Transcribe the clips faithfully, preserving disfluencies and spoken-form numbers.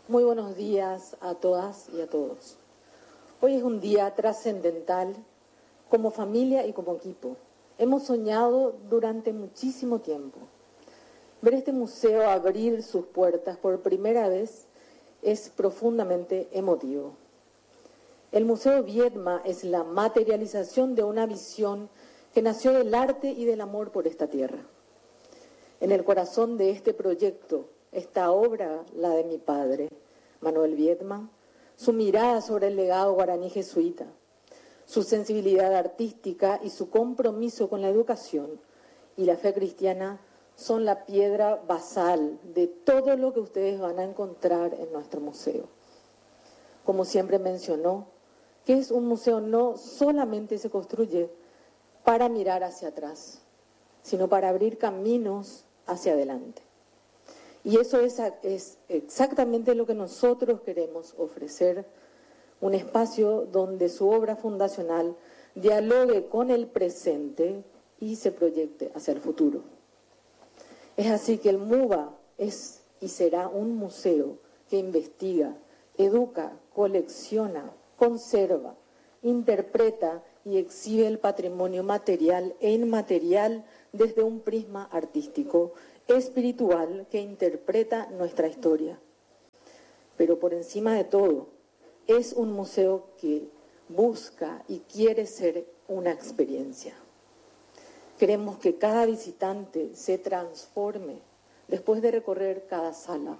Muy buenos días a todas y a todos. Hoy es un día trascendental como familia y como equipo. Hemos soñado durante muchísimo tiempo. Ver este museo abrir sus puertas por primera vez es profundamente emotivo. El Museo Viedma es la materialización de una visión que nació del arte y del amor por esta tierra. En el corazón de este proyecto, esta obra, la de mi padre, Manuel Viedma, su mirada sobre el legado guaraní jesuita, su sensibilidad artística y su compromiso con la educación y la fe cristiana son la piedra basal de todo lo que ustedes van a encontrar en nuestro museo. Como siempre mencionó, que es un museo no solamente se construye para mirar hacia atrás, sino para abrir caminos hacia adelante. Y eso es, es exactamente lo que nosotros queremos ofrecer, un espacio donde su obra fundacional dialogue con el presente y se proyecte hacia el futuro. Es así que el MUBA es y será un museo que investiga, educa, colecciona, conserva, interpreta y exhibe el patrimonio material e inmaterial desde un prisma artístico, espiritual que interpreta nuestra historia. Pero por encima de todo, es un museo que busca y quiere ser una experiencia. Queremos que cada visitante se transforme después de recorrer cada sala.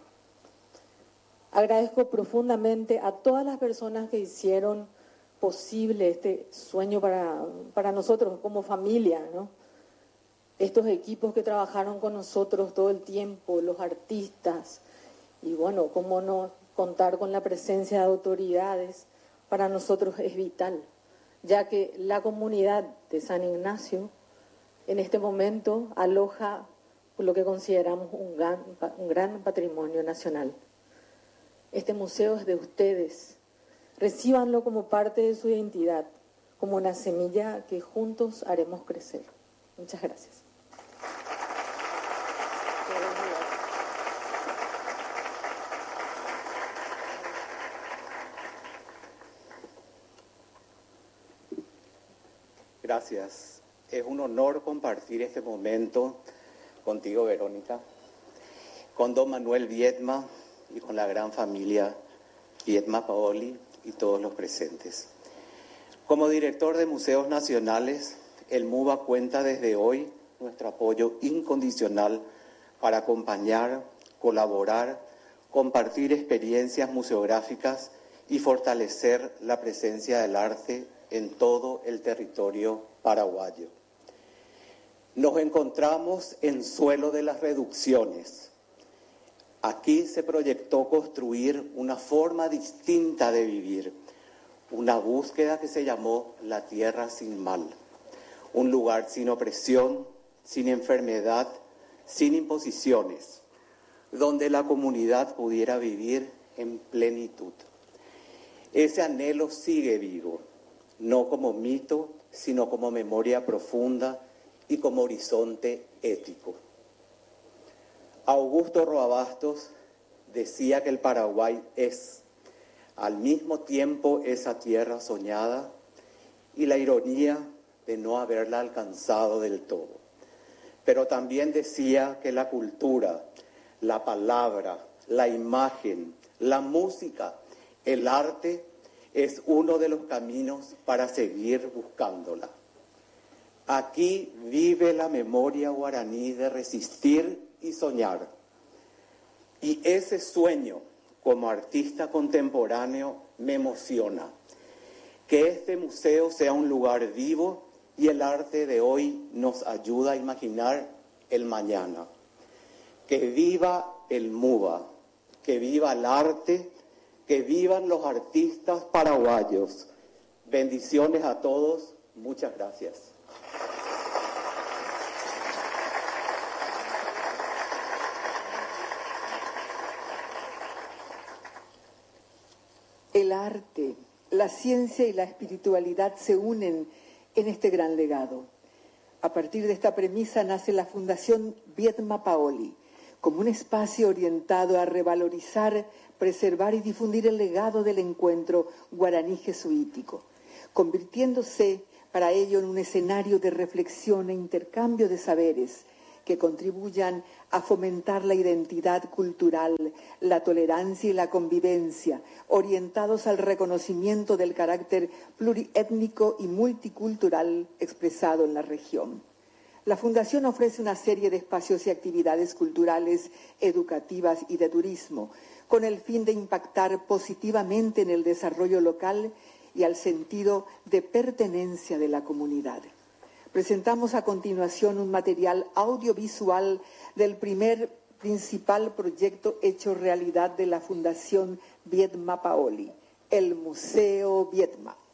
Agradezco profundamente a todas las personas que hicieron posible este sueño para, para nosotros como familia, ¿no? Estos equipos que trabajaron con nosotros todo el tiempo, los artistas, y bueno, cómo no contar con la presencia de autoridades, para nosotros es vital, ya que la comunidad de San Ignacio en este momento aloja lo que consideramos un gran, un gran patrimonio nacional. Este museo es de ustedes, recíbanlo como parte de su identidad, como una semilla que juntos haremos crecer. Muchas gracias. Gracias. Es un honor compartir este momento contigo, Verónica, con don Manuel Viedma y con la gran familia Viedma Paoli y todos los presentes. Como director de Museos Nacionales, el MUBA cuenta desde hoy nuestro apoyo incondicional para acompañar, colaborar, compartir experiencias museográficas y fortalecer la presencia del arte en todo el territorio paraguayo. Nos encontramos en suelo de las reducciones. Aquí se proyectó construir una forma distinta de vivir, una búsqueda que se llamó la tierra sin mal, un lugar sin opresión, sin enfermedad, sin imposiciones, donde la comunidad pudiera vivir en plenitud. Ese anhelo sigue vivo, no como mito, sino como memoria profunda y como horizonte ético. Augusto Roa Bastos decía que el Paraguay es, al mismo tiempo, esa tierra soñada y la ironía de no haberla alcanzado del todo. Pero también decía que la cultura, la palabra, la imagen, la música, el arte es uno de los caminos para seguir buscándola. Aquí vive la memoria guaraní de resistir y soñar. Y ese sueño, como artista contemporáneo, me emociona. Que este museo sea un lugar vivo y el arte de hoy nos ayuda a imaginar el mañana. Que viva el MUBA, que viva el arte, que vivan los artistas paraguayos. Bendiciones a todos. Muchas gracias. El arte, la ciencia y la espiritualidad se unen en este gran legado. A partir de esta premisa nace la Fundación Viedma Paoli, como un espacio orientado a revalorizar, preservar y difundir el legado del encuentro guaraní jesuítico, convirtiéndose para ello en un escenario de reflexión e intercambio de saberes que contribuyan a fomentar la identidad cultural, la tolerancia y la convivencia, orientados al reconocimiento del carácter pluriétnico y multicultural expresado en la región. La Fundación ofrece una serie de espacios y actividades culturales, educativas y de turismo, con el fin de impactar positivamente en el desarrollo local y al sentido de pertenencia de la comunidad. Presentamos a continuación un material audiovisual del primer principal proyecto hecho realidad de la Fundación Viedma Paoli, el Museo Viedma.